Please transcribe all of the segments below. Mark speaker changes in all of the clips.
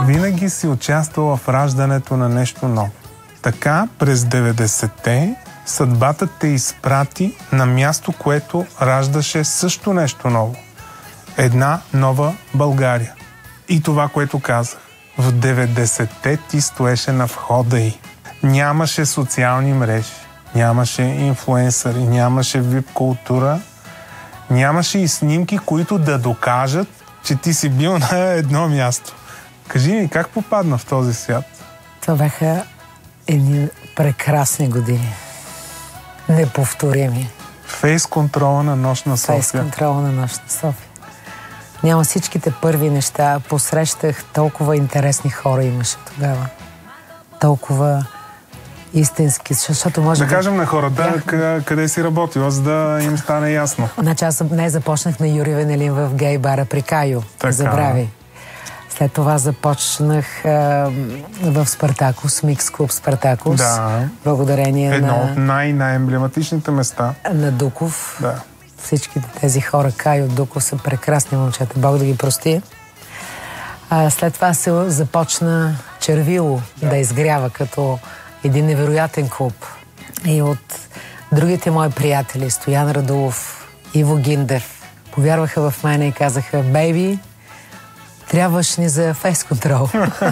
Speaker 1: Винаги си участвала в раждането на нещо ново. Така през 90-те съдбата те изпрати на място, което раждаше също нещо ново. Една нова България. И това, което казах. В 90-те ти стоеше на входа й. Нямаше социални мрежи, нямаше инфлуенсъри, нямаше вип култура, нямаше и снимки, които да докажат, че ти си бил на едно място. Кажи ми, как попадна в този свят?
Speaker 2: Това бяха едни прекрасни години. Неповторими.
Speaker 1: Фейс контрола на Нощна София.
Speaker 2: Фейс контрола на Нощна София. Няма всичките първи неща. Посрещах толкова интересни хора имаше тогава. Толкова истински, защото може
Speaker 1: да кажем на хората къде си работила, за да им стане ясно.
Speaker 2: Значи аз не започнах на Юрий Венелин в гей бара при Кайо. Забрави. След това започнах в Спартакус, Микс клуб Спартакус.
Speaker 1: Да.
Speaker 2: Благодарение на...
Speaker 1: Едно от най-емблематичните места.
Speaker 2: На Дуков.
Speaker 1: Да.
Speaker 2: Всичките тези хора, Кайо, Дуков, са прекрасни момчета. Бог да ги прости. След това се започна Червило да изгрява като един невероятен клуб. И от другите мои приятели, Стоян Радулов, Иво Гиндев, повярваха в мене и казаха: "Бейби, трябваш ни за фейс контрол."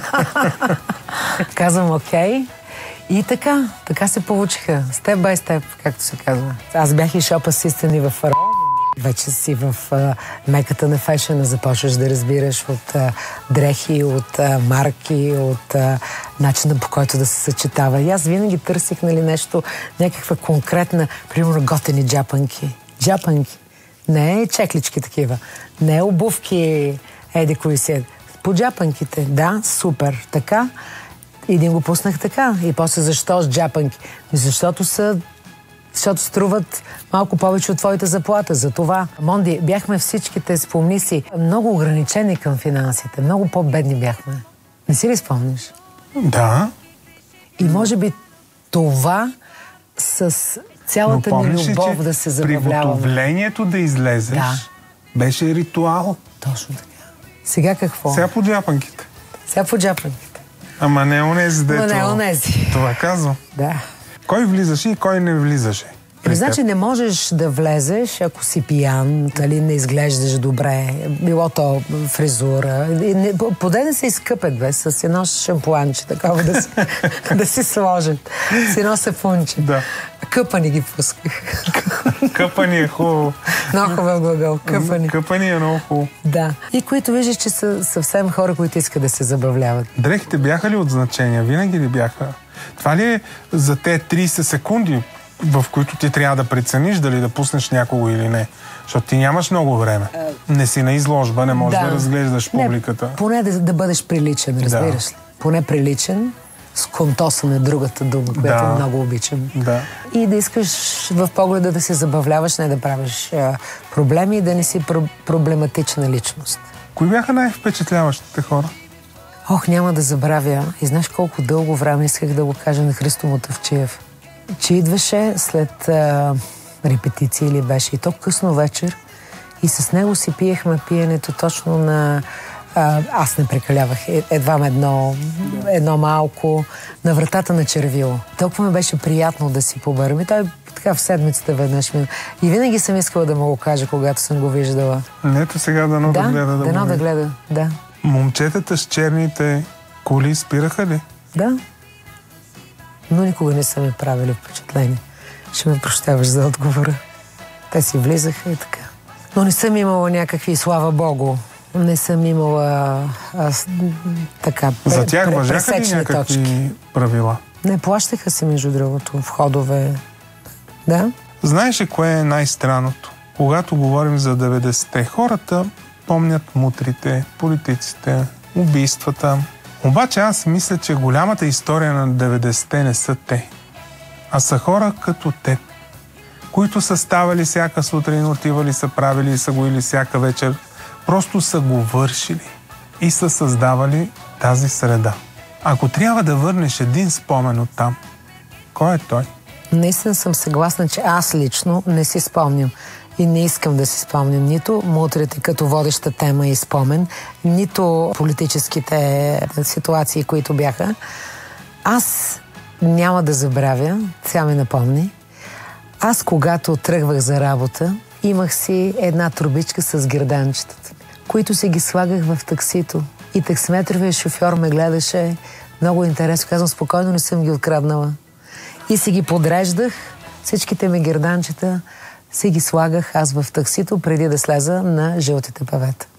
Speaker 2: Казвам: "Окей." И така се получиха. Степ бай степ, както се казва. Аз бях и шоп асистент и в Фаро. Вече си в меката на фешъна, започваш да разбираш от дрехи, от марки, от начина, по който да се съчетава. И аз винаги търсих нещо, някаква конкретна, примерно готени джапанки. Джапанки. Не чеклички такива. Не обувки, еди кои си. По джапанките. Да, супер. Така. Един го пуснах така. И после защо с джапанки? Защото струват малко повече от твоята заплата. За това, Монди, бяхме всичките, спомни си, много ограничени към финансите. Много по-бедни бяхме. Не си ли спомниш?
Speaker 1: Да.
Speaker 2: И може би това с цялата ни любов да се забавляваме.
Speaker 1: Приготовлението да излезеш беше ритуал.
Speaker 2: Точно така. Сега какво?
Speaker 1: Сега по джапанките.
Speaker 2: Сега по джапанките.
Speaker 1: Ама не онези, дето...
Speaker 2: Не онези.
Speaker 1: Това казвам.
Speaker 2: Да.
Speaker 1: Кой влизаше и кой не влизаше?
Speaker 2: Значи не можеш да влезеш, ако си пиян, не изглеждаш добре, било то фризура. Подай да се изкъпят, с едно шампуанче, такова да си сложат. С едно сапунче.
Speaker 1: Да.
Speaker 2: Къпани ги пусках.
Speaker 1: Къпани е хубаво.
Speaker 2: Много хубав глагол. Къпани.
Speaker 1: Къпани е много хубаво.
Speaker 2: Да. И които виждаш, че са съвсем хора, които искат да се забавляват.
Speaker 1: Дрехите бяха ли от значение? Винаги ли бяха? Това ли е за те 30 секунди, в които ти трябва да прецениш дали да пуснеш някого или не? Защото ти нямаш много време. Не си на изложба, не можеш да разглеждаш публиката.
Speaker 2: Поне да бъдеш приличен, разбираш ли? Поне приличен, с контоса на другата дума, която много обичам.
Speaker 1: Да.
Speaker 2: И да искаш в погледа да се забавляваш, не да правиш проблеми и да не си проблематична личност.
Speaker 1: Кои бяха най-впечатляващите хора?
Speaker 2: Няма да забравя. И знаеш колко дълго време исках да го кажа на Христо Мотавчиев. Че идваше след репетиции или беше и то късно вечер и с него си пиехме пиенето точно на... аз не прекалявах. Едва едно малко на вратата на Червило. Толкова ми беше приятно да си побървам. И той така в седмицата веднъж ми... И винаги съм искала да му го кажа, когато съм го виждала.
Speaker 1: Ето сега дано да гледа.
Speaker 2: Дано да гледа, да.
Speaker 1: Момчетата с черните коли спираха ли?
Speaker 2: Да. Но никога не са ми правили впечатление. Ще ме прощаваш за отговора. Те си влизаха и така. Но не съм имала някакви, слава Богу, не съм имала така
Speaker 1: за тях важаха ли някакви правила?
Speaker 2: Не, плащаха се, между другото, входове. Да?
Speaker 1: Знаеш ли кое е най-странното? Когато говорим за 90-те, хората помнят мутрите, политиците, убийствата. Обаче аз мисля, че голямата история на 90-те не са те, а са хора като теб, които са ставали всяка сутрин, отивали са правили и са го или всяка вечер. Просто са го вършили и са създавали тази среда. Ако трябва да върнеш един спомен от там, кой е той?
Speaker 2: Наистина съм съгласна, че аз лично не си спомням. и не искам да си спомня нито мутрите като водеща тема и спомен, нито политическите ситуации, които бяха. Аз няма да забравя, сега ми напомни, аз когато тръгвах за работа, имах си една турбичка с герданчетата, които си ги слагах в таксито. И таксиметровия шофьор ме гледаше много интересно. Казвам, спокойно, не съм ги откраднала. И си ги подреждах, всичките ми герданчета си ги слагах аз в таксито, преди да сляза на жълтите павета.